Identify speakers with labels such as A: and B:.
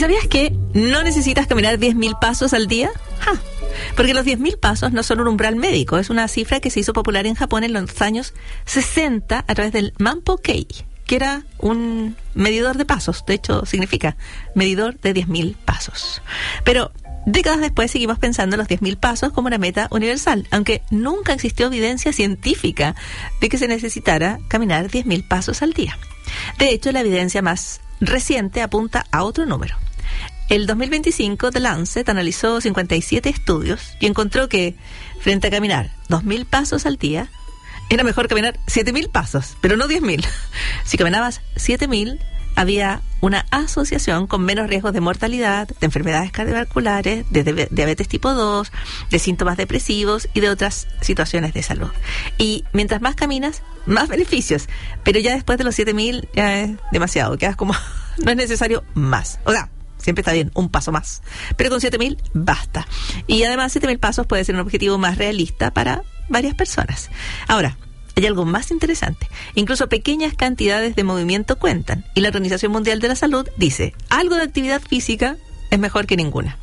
A: sabías que no necesitas caminar 10.000 pasos al día? Porque los 10.000 pasos no son un umbral médico, es una cifra que se hizo popular en Japón en los años 60 a través del Manpo Kei, que era un medidor de pasos. De hecho, significa medidor de 10.000 pasos. Pero décadas después seguimos pensando en los 10.000 pasos como una meta universal, aunque nunca existió evidencia científica de que se necesitara caminar 10.000 pasos al día. De hecho, la evidencia más reciente apunta a otro número. El 2025, The Lancet analizó 57 estudios y encontró que, frente a caminar 2.000 pasos al día, era mejor caminar 7.000 pasos, pero no 10.000. Si caminabas 7.000, había una asociación con menos riesgos de mortalidad, de enfermedades cardiovasculares, de diabetes tipo 2, de síntomas depresivos y de otras situaciones de salud. Y mientras más caminas, más beneficios. Pero ya después de los 7.000 ya es demasiado, quedas como, no es necesario más. O sea, siempre está bien, un paso más. Pero con 7.000 basta. Y además 7.000 pasos puede ser un objetivo más realista para varias personas. Ahora, hay algo más interesante. Incluso pequeñas cantidades de movimiento cuentan. Y la Organización Mundial de la Salud dice, algo de actividad física es mejor que ninguna.